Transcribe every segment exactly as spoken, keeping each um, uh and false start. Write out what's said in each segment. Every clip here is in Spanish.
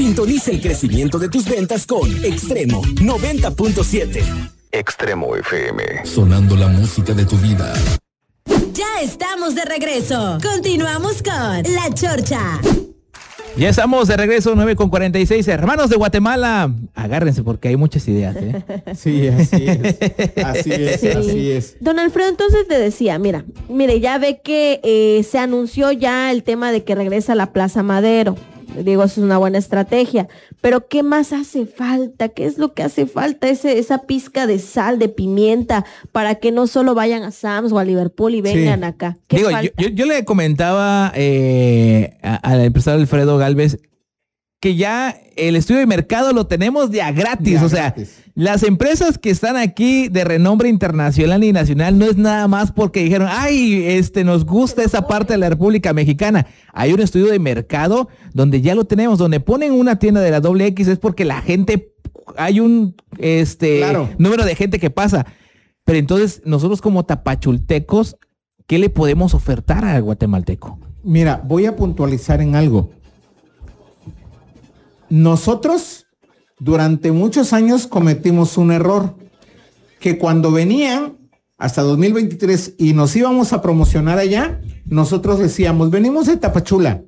Sintoniza el crecimiento de tus ventas con Extremo noventa punto siete. Extremo F M. Sonando la música de tu vida. Ya estamos de regreso. Continuamos con La Chorcha. Ya estamos de regreso, nueve con cuarenta y seis. Hermanos de Guatemala, agárrense porque hay muchas ideas, ¿eh? Sí, así es. Así es, sí. así es. Don Alfredo, entonces te decía, mira, mire, ya ve que eh, se anunció ya el tema de que regresa a la Plaza Madero. Digo, eso es una buena estrategia. Pero ¿qué más hace falta? ¿Qué es lo que hace falta? Ese, esa pizca de sal, de pimienta, para que no solo vayan a Sam's o a Liverpool y vengan sí. acá. ¿Qué Digo, falta? Yo, yo, yo le comentaba eh, al empresario Alfredo Galvez que ya el estudio de mercado lo tenemos de a gratis. De a o sea, gratis. Las empresas que están aquí de renombre internacional y nacional no es nada más porque dijeron, ay, este, nos gusta esa parte de la República Mexicana. Hay un estudio de mercado donde ya lo tenemos, donde ponen una tienda de la doble X es porque la gente, hay un este claro. número de gente que pasa. Pero entonces, nosotros como tapachultecos, ¿qué le podemos ofertar al guatemalteco? Mira, voy a puntualizar en algo. Nosotros durante muchos años cometimos un error, que cuando venían hasta dos mil veintitrés y nos íbamos a promocionar allá, nosotros decíamos, venimos de Tapachula,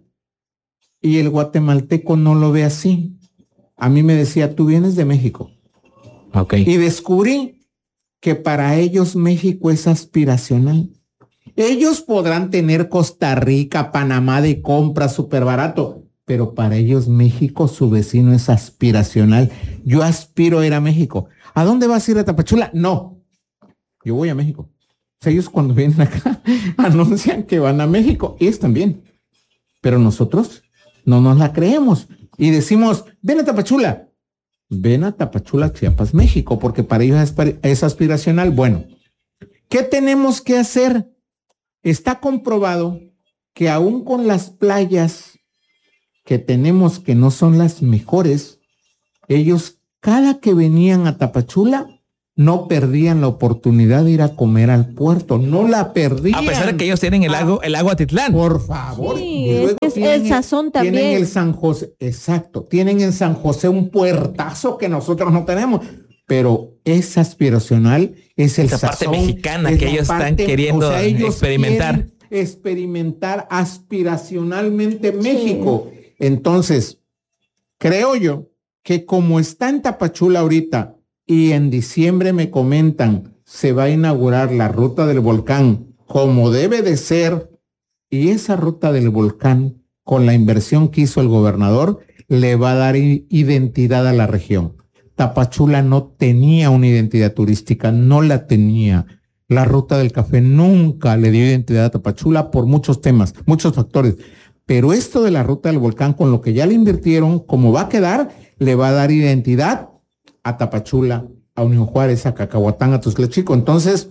y el guatemalteco no lo ve así. A mí me decía, tú vienes de México. Okay. Y descubrí que para ellos México es aspiracional. Ellos podrán tener Costa Rica, Panamá de compra súper barato, pero para ellos México, su vecino, es aspiracional. Yo aspiro a ir a México. ¿A dónde vas a ir a Tapachula? No, yo voy a México. O sea, ellos cuando vienen acá anuncian que van a México. Ellos también. Pero nosotros no nos la creemos. Y decimos, ven a Tapachula. Ven a Tapachula, Chiapas, México, porque para ellos es, es aspiracional. Bueno, ¿qué tenemos que hacer? Está comprobado que aún con las playas que tenemos que no son las mejores, ellos cada que venían a Tapachula no perdían la oportunidad de ir a comer al puerto, no la perdían. A pesar de que ellos tienen el lago, el lago Atitlán. Por favor. Sí, es, es el sazón también. Tienen el San José, exacto, tienen en San José un puertazo que nosotros no tenemos, pero es aspiracional, es el Esa sazón. parte mexicana que ellos parte, están queriendo o sea, experimentar. Experimentar aspiracionalmente México. Sí. Entonces, creo yo que como está en Tapachula ahorita y en diciembre me comentan, se va a inaugurar la ruta del volcán como debe de ser, y esa ruta del volcán, con la inversión que hizo el gobernador, le va a dar identidad a la región. Tapachula no tenía una identidad turística, no la tenía. La ruta del café nunca le dio identidad a Tapachula por muchos temas, muchos factores. Pero esto de la ruta del volcán, con lo que ya le invirtieron, como va a quedar, le va a dar identidad a Tapachula, a Unión Juárez, a Cacahuatán, a Tuxtla-Chico. Entonces,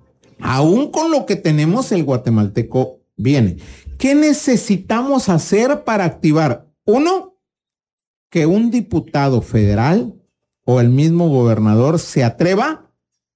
aún con lo que tenemos, el guatemalteco viene. ¿Qué necesitamos hacer para activar? Uno, que un diputado federal o el mismo gobernador se atreva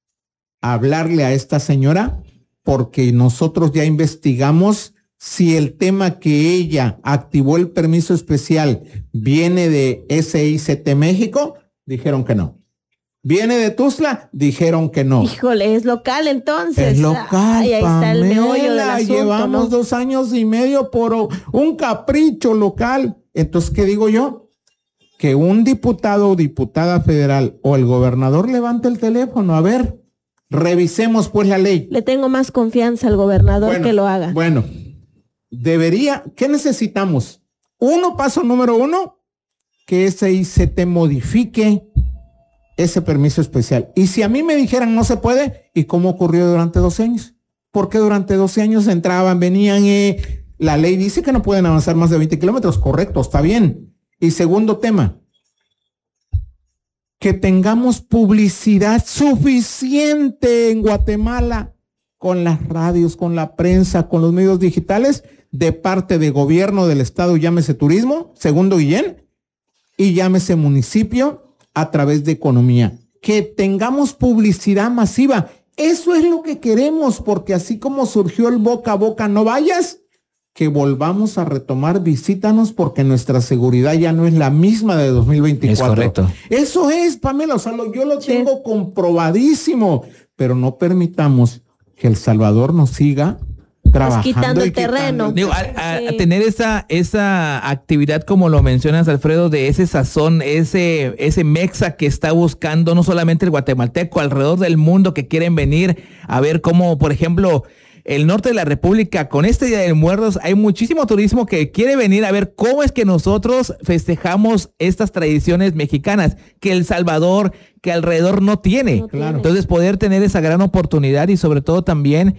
a hablarle a esta señora, porque nosotros ya investigamos si el tema que ella activó el permiso especial viene de S I C T México, dijeron que no. ¿Viene de Tuxtla? Dijeron que no. Híjole, es local entonces. Es local, Ay, ahí está el meollo del asunto, llevamos ¿no? dos años y medio por un capricho local. Entonces, ¿qué digo yo? Que un diputado o diputada federal o el gobernador levante el teléfono. A ver, revisemos pues la ley. Le tengo más confianza al gobernador bueno, que lo haga. Bueno, debería, ¿qué necesitamos? Uno, paso número uno, que S I C T modifique ese permiso especial. Y si a mí me dijeran no se puede, ¿y cómo ocurrió durante doce años? Porque durante doce años entraban, venían, eh, la ley dice que no pueden avanzar más de veinte kilómetros, correcto, está bien. Y segundo tema, que tengamos publicidad suficiente en Guatemala con las radios, con la prensa, con los medios digitales, de parte de gobierno del estado, llámese turismo, segundo Guillén, y llámese municipio, a través de economía. Que tengamos publicidad masiva. Eso es lo que queremos, porque así como surgió el boca a boca, no vayas, que volvamos a retomar, visítanos porque nuestra seguridad ya no es la misma de dos mil veinticuatro. Es correcto. Eso es, Pamela, o sea, lo, yo lo tengo sí. comprobadísimo, pero no permitamos que El Salvador nos siga trabajando. Pues quitando el terreno. Digo, a, a, a tener esa, esa actividad, como lo mencionas, Alfredo, de ese sazón, ese, ese mexa que está buscando no solamente el guatemalteco, alrededor del mundo que quieren venir a ver cómo, por ejemplo, el norte de la República, con este Día de Muertos, hay muchísimo turismo que quiere venir a ver cómo es que nosotros festejamos estas tradiciones mexicanas, que El Salvador, que alrededor no tiene. No tiene. Entonces, poder tener esa gran oportunidad y sobre todo también,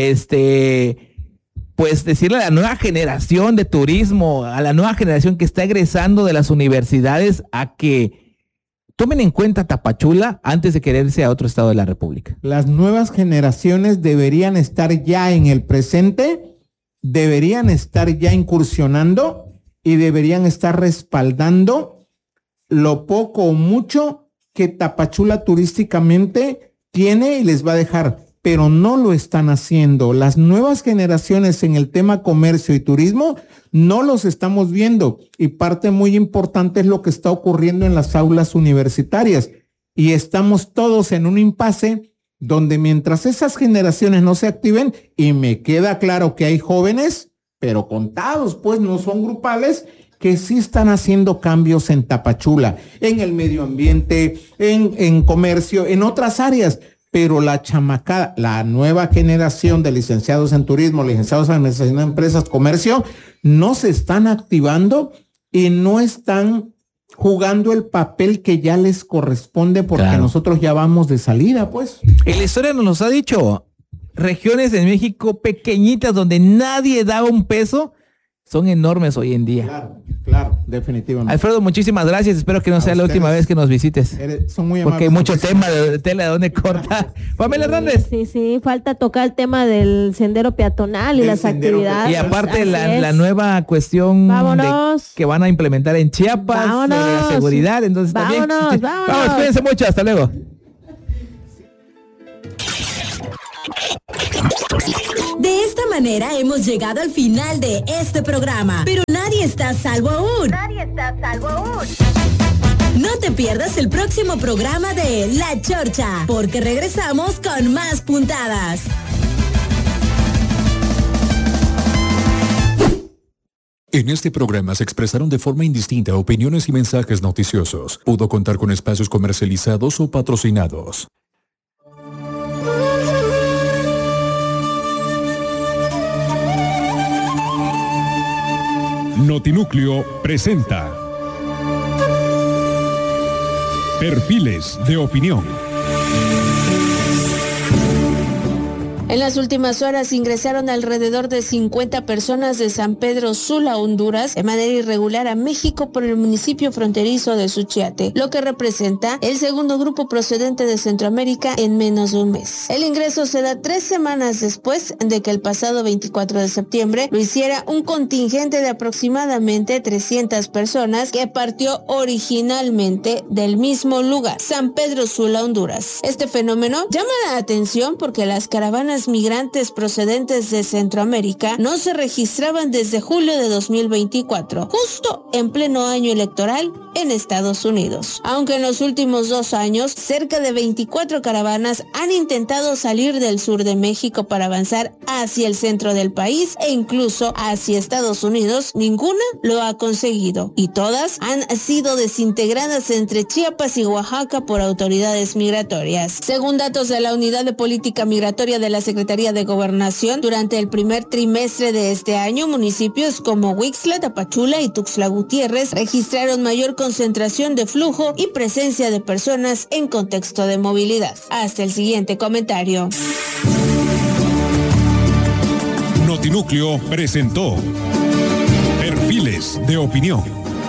este, pues decirle a la nueva generación de turismo, a la nueva generación que está egresando de las universidades, a que tomen en cuenta Tapachula antes de quererse a otro estado de la República. Las nuevas generaciones deberían estar ya en el presente, deberían estar ya incursionando y deberían estar respaldando lo poco o mucho que Tapachula turísticamente tiene y les va a dejar, pero no lo están haciendo. Las nuevas generaciones en el tema comercio y turismo no los estamos viendo, y parte muy importante es lo que está ocurriendo en las aulas universitarias, y estamos todos en un impasse donde mientras esas generaciones no se activen, y me queda claro que hay jóvenes, pero contados, pues no son grupales, que sí están haciendo cambios en Tapachula, en el medio ambiente, en, en comercio, en otras áreas. Pero la chamacada, la nueva generación de licenciados en turismo, licenciados en administración de empresas, comercio, no se están activando y no están jugando el papel que ya les corresponde, porque claro, nosotros ya vamos de salida, pues. Y la historia nos los ha dicho, regiones en México pequeñitas donde nadie daba un peso, son enormes hoy en día. Claro, claro, definitivamente. Alfredo, muchísimas gracias. Espero que no a sea ustedes. La última vez que nos visites. Eres, son muy amables. Porque hay mucho tema de, de tela de dónde corta. Pamela Hernández. Sí, sí, falta tocar el tema del sendero peatonal y el las actividades. Y aparte la, la nueva cuestión de, que van a implementar en Chiapas, vámonos, de la seguridad. Entonces vámonos, también. Vámonos, Vamos, cuídense mucho. Hasta luego. De esta manera hemos llegado al final de este programa, pero nadie está a salvo aún. Nadie está a salvo aún. No te pierdas el próximo programa de La Chorcha, porque regresamos con más puntadas. En este programa se expresaron de forma indistinta opiniones y mensajes noticiosos. Pudo contar con espacios comercializados o patrocinados. Notinúcleo presenta Perfiles de Opinión. En las últimas horas ingresaron alrededor de cincuenta personas de San Pedro Sula, Honduras, de manera irregular a México por el municipio fronterizo de Suchiate, lo que representa el segundo grupo procedente de Centroamérica en menos de un mes. El ingreso se da tres semanas después de que el pasado veinticuatro de septiembre lo hiciera un contingente de aproximadamente trescientas personas que partió originalmente del mismo lugar, San Pedro Sula, Honduras. Este fenómeno llama la atención porque las caravanas migrantes procedentes de Centroamérica no se registraban desde julio de dos mil veinticuatro, justo en pleno año electoral en Estados Unidos. Aunque en los últimos dos años, cerca de veinticuatro caravanas han intentado salir del sur de México para avanzar hacia el centro del país e incluso hacia Estados Unidos, ninguna lo ha conseguido y todas han sido desintegradas entre Chiapas y Oaxaca por autoridades migratorias. Según datos de la Unidad de Política Migratoria de la Secretaría de Gobernación, durante el primer trimestre de este año, municipios como Huixla, Tapachula y Tuxtla Gutiérrez registraron mayor concentración de flujo y presencia de personas en contexto de movilidad. Hasta el siguiente comentario. Notinúcleo presentó Perfiles de Opinión.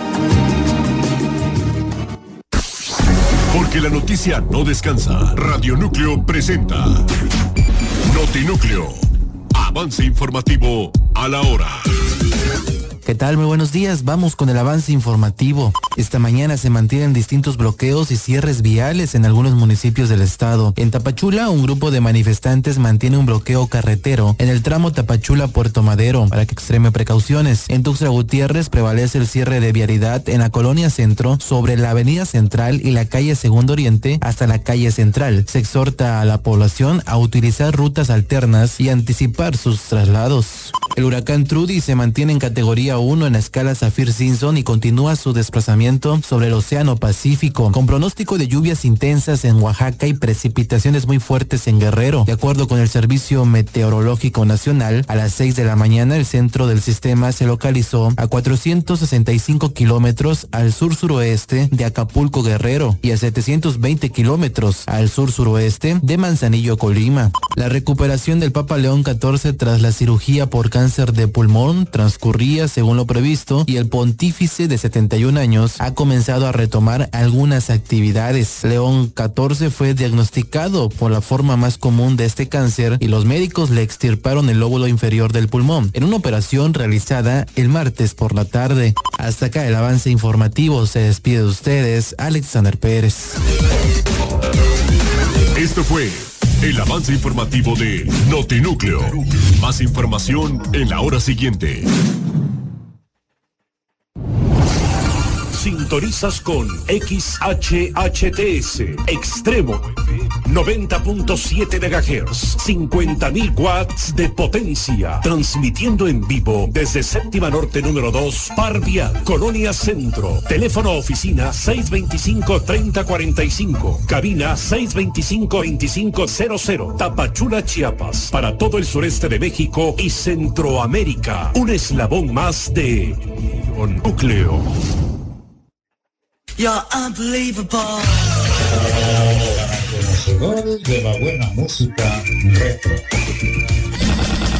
Porque la noticia no descansa. Radio Núcleo presenta Notinúcleo, avance informativo a la hora. ¿Qué tal? Muy buenos días. Vamos con el avance informativo. Esta mañana se mantienen distintos bloqueos y cierres viales en algunos municipios del estado. En Tapachula, un grupo de manifestantes mantiene un bloqueo carretero en el tramo Tapachula-Puerto Madero para que extreme precauciones. En Tuxtla Gutiérrez prevalece el cierre de vialidad en la colonia Centro sobre la avenida Central y la calle Segundo Oriente hasta la calle Central. Se exhorta a la población a utilizar rutas alternas y anticipar sus traslados. El huracán Trudy se mantiene en categoría uno en la escala Saffir-Simpson y continúa su desplazamiento sobre el Océano Pacífico, con pronóstico de lluvias intensas en Oaxaca y precipitaciones muy fuertes en Guerrero. De acuerdo con el Servicio Meteorológico Nacional, a las seis de la mañana el centro del sistema se localizó a cuatrocientos sesenta y cinco kilómetros al sur-suroeste de Acapulco, Guerrero, y a setecientos veinte kilómetros al sur-suroeste de Manzanillo, Colima. La recuperación del Papa León catorce tras la cirugía por cáncer de pulmón transcurría según lo previsto y el pontífice de setenta y un años ha comenzado a retomar algunas actividades. León catorce fue diagnosticado por la forma más común de este cáncer y los médicos le extirparon el lóbulo inferior del pulmón en una operación realizada el martes por la tarde. Hasta acá el avance informativo. Se despide de ustedes Alexander Pérez. Esto fue el avance informativo de Notinúcleo. Más información en la hora siguiente. Sintonizas con X H H T S Extremo noventa punto siete megahertz, cincuenta mil watts de potencia, transmitiendo en vivo desde Séptima Norte número dos, Parvia, Colonia Centro. Teléfono oficina seis veinticinco, treinta cuarenta y cinco, cabina seis veinticinco, veinticinco cero cero, Tapachula, Chiapas, para todo el sureste de México y Centroamérica. Un eslabón más de Núcleo. You're unbelievable. Conocedores de la buena música retro.